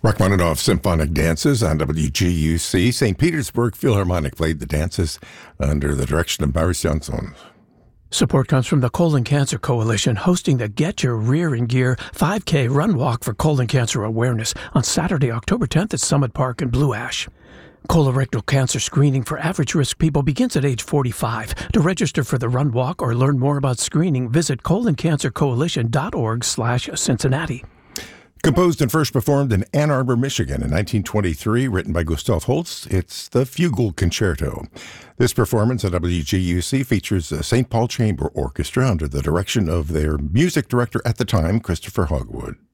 Rachmaninoff Symphonic Dances on WGUC. St. Petersburg Philharmonic played the dances under the direction of Boris Johnson. Support comes from the Colon Cancer Coalition, hosting the Get Your Rear in Gear 5K Run Walk for colon cancer awareness on Saturday, October 10th at Summit Park in Blue Ash. Colorectal cancer screening for average-risk people begins at age 45. To register for the Run Walk or learn more about screening, visit coloncancercoalition.org/Cincinnati. Composed and first performed in Ann Arbor, Michigan in 1923, written by Gustav Holst, it's the Fugal Concerto. This performance at WGUC features the St. Paul Chamber Orchestra under the direction of their music director at the time, Christopher Hogwood.